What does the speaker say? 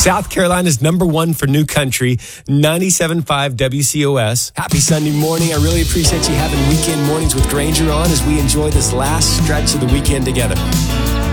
South Carolina's number one for new country, 97.5 WCOS. Happy Sunday morning. I really appreciate you having weekend mornings with Granger on as we enjoy this last stretch of the weekend together.